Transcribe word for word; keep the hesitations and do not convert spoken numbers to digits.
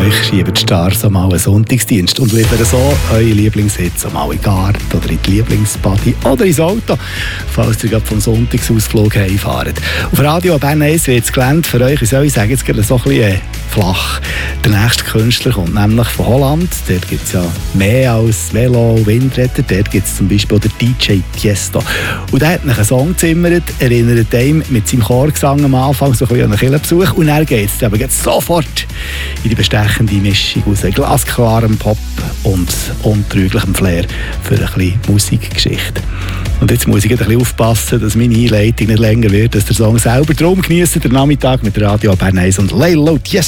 euch schieben die Stars einmal einen Sonntagsdienst und liefern so eure Lieblingshits einmal in den Garten oder in die Lieblingsbody oder ins Auto, falls ihr gerade vom Sonntagsausflug heimfahrt. Auf Radio Bern eins wird das Gelände für euch, wie soll ich sagen, jetzt gerade so ein bisschen flach. Der nächste Künstler kommt nämlich von Holland. Dort gibt es ja mehr als Velo und Windräder. Dort gibt es zum Beispiel auch den D J Tiesto. Und der hat einen Song gezimmert, erinnert einem mit seinem Chorgesang am Anfang so ein bisschen an einen Kirchenbesuch. Und dann geht es aber sofort in die bestechende Mischung aus glasklarem Pop und untrüglichem Flair für ein bisschen Musikgeschichte. Und jetzt muss ich ein bisschen aufpassen, dass meine Einleitung nicht länger wird, dass der Song selber. Darum genießt den Nachmittag mit Radio Bern eins und Lay Low Tiesto.